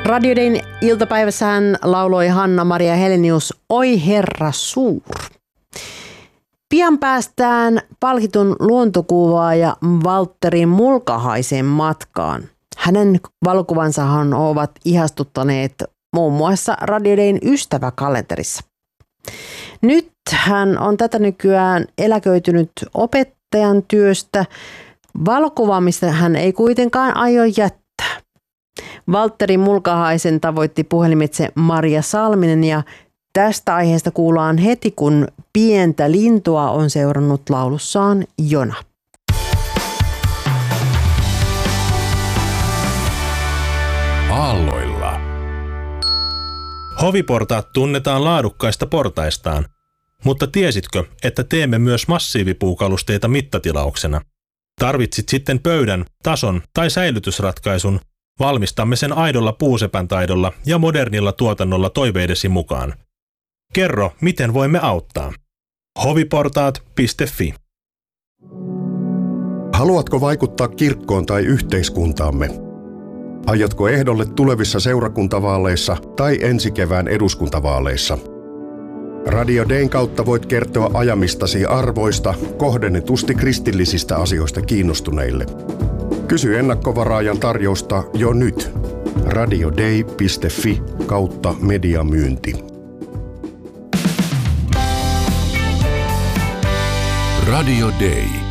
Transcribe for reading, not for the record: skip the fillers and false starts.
Radio Dayn iltapäivässä hän lauloi Hanna-Maria Helenius Oi Herra suur. Pian päästään palkitun luontokuvaaja Valtteri Mulkahaisen matkaan. Hänen valokuvansahan ovat ihastuttaneet muun muassa Radio Dayn ystäväkalenterissa. Nyt hän on tätä nykyään eläköitynyt opettajan työstä. Valokuvaamista hän ei kuitenkaan aio jättää. Valtteri Mulkahaisen tavoitti puhelimitse Maria Salminen ja tästä aiheesta kuullaan heti, kun pientä lintua on seurannut laulussaan Jona. Aalloilla. Hoviportaat tunnetaan laadukkaista portaistaan, mutta tiesitkö, että teemme myös massiivipuukalusteita mittatilauksena? Tarvitsit sitten pöydän, tason tai säilytysratkaisun, valmistamme sen aidolla puusepän taidolla ja modernilla tuotannolla toiveidesi mukaan. Kerro, miten voimme auttaa. hoviportaat.fi. Haluatko vaikuttaa kirkkoon tai yhteiskuntaamme? Aiotko ehdolle tulevissa seurakuntavaaleissa tai ensi kevään eduskuntavaaleissa? Radio Dayn kautta voit kertoa ajamistasi arvoista kohdennetusti kristillisistä asioista kiinnostuneille. Kysy ennakkovaraajan tarjousta jo nyt. radioday.fi/mediamyynti. Radio Day.